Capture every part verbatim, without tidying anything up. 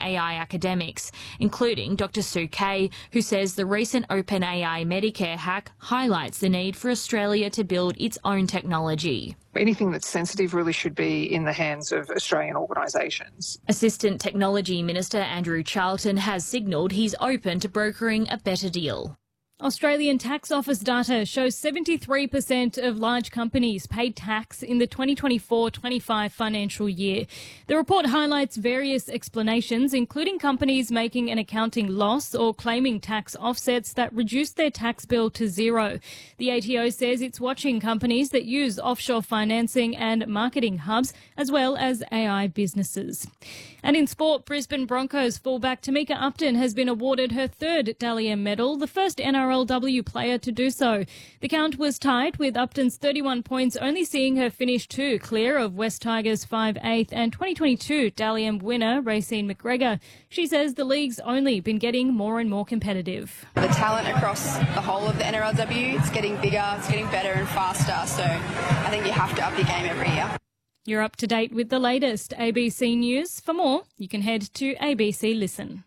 A I academics, including Doctor Sue Kay, who says the recent OpenAI Medicare hack highlights the need for Australia to build its own technology. Anything that's sensitive really should be in the hands of Australian organisations. Assistant Technology Minister Andrew Charlton has signalled he's open to brokering a better deal. Australian Tax Office data shows seventy-three percent of large companies paid tax in the twenty twenty-four twenty-five financial year. The report highlights various explanations, including companies making an accounting loss or claiming tax offsets that reduce their tax bill to zero. The A T O says it's watching companies that use offshore financing and marketing hubs, as well as A I businesses. And in sport, Brisbane Broncos fullback Tamika Upton has been awarded her third Dally M medal, the first N R L W player to do so. The count was tied, with Upton's thirty-one points only seeing her finish two clear of West Tigers five eighth and twenty twenty-two Dally M winner Racine McGregor. She says the league's only been getting more and more competitive. The talent across the whole of the N R L W, it's getting bigger, it's getting better and faster, so I think you have to up your game every year. You're up to date with the latest A B C News. For more, you can head to A B C Listen.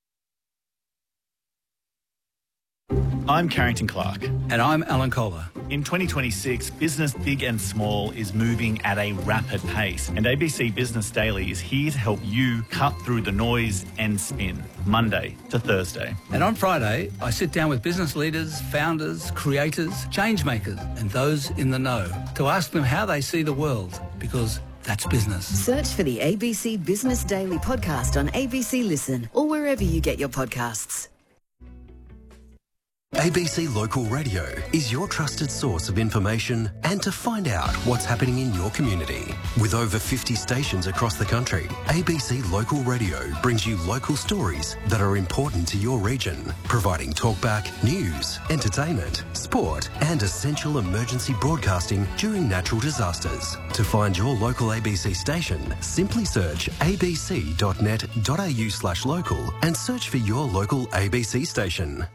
I'm Carrington Clark. And I'm Alan Kohler. In twenty twenty-six, business big and small is moving at a rapid pace, and A B C Business Daily is here to help you cut through the noise and spin, Monday to Thursday. And on Friday, I sit down with business leaders, founders, creators, change makers, and those in the know to ask them how they see the world, because that's business. Search for the A B C Business Daily podcast on A B C Listen or wherever you get your podcasts. A B C Local Radio is your trusted source of information and to find out what's happening in your community. With over fifty stations across the country, A B C Local Radio brings you local stories that are important to your region, providing talkback, news, entertainment, sport and essential emergency broadcasting during natural disasters. To find your local A B C station, simply search abc.net.au slash local and search for your local A B C station.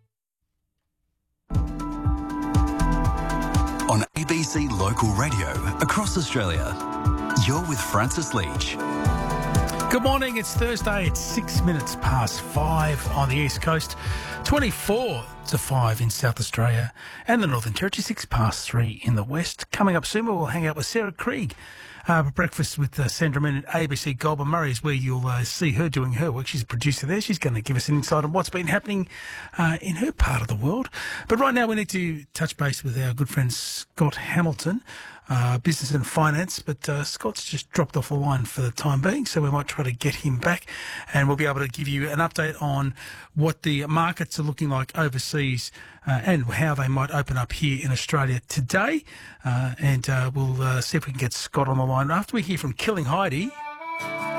On A B C Local Radio across Australia, you're with Francis Leach. Good morning, it's Thursday, it's six minutes past five on the East Coast, twenty-four to five in South Australia and the Northern Territory, six past three in the West. Coming up soon, we'll hang out with Sarah Krieg. Uh, breakfast with uh, Sandra Min at A B C Goulburn Murray is where you'll uh, see her doing her work. She's a producer there. She's going to give us an insight on what's been happening uh, in her part of the world. But right now we need to touch base with our good friend Scott Hamilton, uh, business and finance. But uh, Scott's just dropped off the line for the time being, so we might try to get him back and we'll be able to give you an update on what the markets are looking like overseas uh, and how they might open up here in Australia today. Uh, and uh, we'll uh, see if we can get Scott on the line after we hear from Killing Heidi.